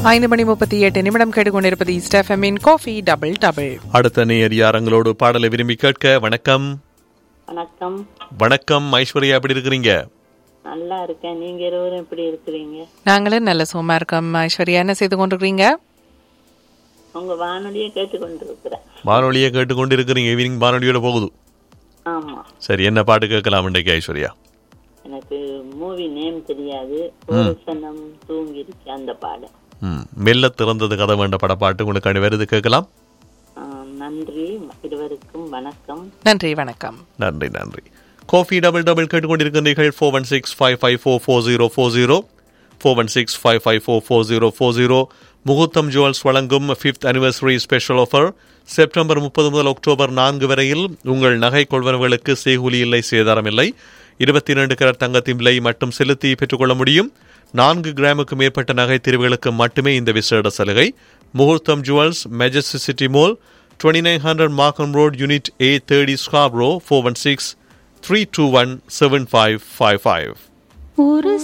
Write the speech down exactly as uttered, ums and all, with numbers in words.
ஐந்து மணி முப்பத்தி எட்டு நிமிடம் கேட்டுக்கொண்டிருப்பது ஈஸ்ட் எஃப்எம்மின் காஃபி டபுள் டபுள். அடுத்த நேயர் யாரங்களோடு பாடலை விரும்பி கேட்க. வணக்கம். வணக்கம். வணக்கம் ஐஸ்வர்யா, எப்படி இருக்கிறீங்க? நல்லா இருக்கேன். நீங்க இருவரும் எப்படி இருக்கிறீங்க? நாங்களும் நல்ல சும்மா இருக்கோம். ஐஸ்வர்யா, என்ன செய்து கொண்டிருக்கிறீங்க? உங்க வானொலியை கேட்டுக்கொண்டிருக்கிறேன். வானொலியை கேட்டுக்கொண்டு இருக்கிறீங்க. ஈவினிங் வானொலியோட போகுது. ஆமா. சரி, என்ன பாட்டு கேட்கலாம் இன்றைக்கு ஐஸ்வர்யா? எனக்கு மூவி நேம் தெரியாது. ஒரு சனம் தூங்கிருச்சு அந்த பாடம். ம் மெல்ல திறந்தது கதை வேண்ட பட பாட்டு உங்களுக்கு வருது, கேட்கலாம். நன்றி இருவருக்கும். வணக்கம். நன்றி வணக்கம். நன்றி நன்றி. காஃபி டபுள் டபுள் கேட்டுக்கொண்டிருக்கிறீர்கள். Four one six five five four four zero four zero four one six five five four four zero four zero. முகூர்த்தம் ஜுவல்ஸ் வழங்கும் fifth anniversary special offer. September முப்பது முதல் அக்டோபர் நான்கு வரையில் உங்கள் நகை கொள்வனவுகளுக்கு செய்கூலி இல்லை, சேதாரம் இல்லை. இருபத்தி இரண்டு கரட் தங்கத்தின் விலை மட்டும் செலுத்தி பெற்றுக்கொள்ள முடியும். நான்கு கிராமுக்கு மேற்பட்ட நகை தெரிவுகளுக்கு மட்டுமே இந்த விசேட சலுகை. முகூர்த்தம் jewels, majesty city mall, twenty nine hundred மார்க்கம் road, unit A thirty, Scarborough. Four one six three two one seven five five five.